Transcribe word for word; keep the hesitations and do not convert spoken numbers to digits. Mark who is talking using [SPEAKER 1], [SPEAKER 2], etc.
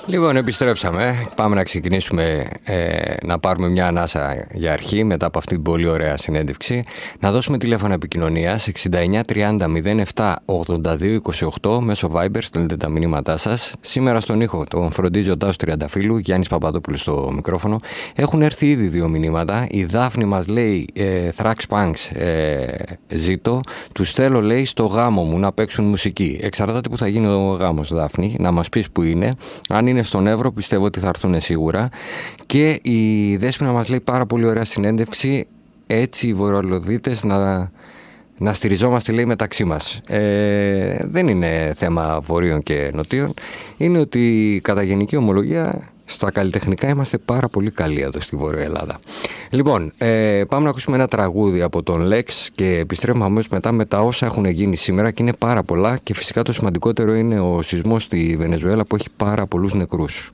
[SPEAKER 1] Λοιπόν, επιστρέψαμε. Πάμε να ξεκινήσουμε, ε, να πάρουμε μια ανάσα για αρχή μετά από αυτή την πολύ ωραία συνέντευξη. Να δώσουμε τηλέφωνα επικοινωνίας εξήντα εννιά τριάντα μηδέν επτά ογδόντα δύο είκοσι οκτώ μέσω Viber, στέλνετε τα μηνύματά σας. Σήμερα στον ήχο τον φροντίζει ο Τάσος Τριανταφύλου, Γιάννης Παπαδόπουλος στο μικρόφωνο. Έχουν έρθει ήδη δύο μηνύματα. Η Δάφνη μας λέει ε, Thrax Punks ε, ζήτω. Τους θέλω, λέει, στο γάμο μου να παίξουν μουσική. Εξαρτάται που θα γίνει ο γάμος, Δάφνη, να μας πεις που είναι. Αν είναι στον Εύρο, πιστεύω ότι θα έρθουν σίγουρα. Και η Δέσποινα μας λέει πάρα πολύ ωραία συνέντευξη. Έτσι οι βορειοελλαδίτες να, να στηριζόμαστε, λέει, μεταξύ μας. Ε, δεν είναι θέμα βορείων και νοτίων. Είναι ότι κατά γενική ομολογία στα καλλιτεχνικά είμαστε πάρα πολύ καλοί εδώ στη Βόρεια Ελλάδα. Λοιπόν, ε, πάμε να ακούσουμε ένα τραγούδι από τον Lex και επιστρέφουμε αμέσως μετά με τα όσα έχουν γίνει σήμερα, και είναι πάρα πολλά, και φυσικά το σημαντικότερο είναι ο σεισμός στη Βενεζουέλα που έχει πάρα πολλούς νεκρούς.